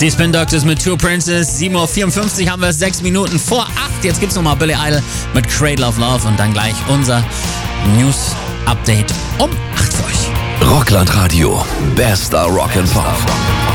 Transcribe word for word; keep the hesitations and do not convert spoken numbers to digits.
Die Spin Doctors mit Two Princes. sieben Uhr vierundfünfzig haben wir es, sechs Minuten vor acht. Jetzt gibt's nochmal Billy Idol mit Cradle of Love und dann gleich unser News-Update um acht für euch. Rockland Radio. Bester Rock'n'Pop.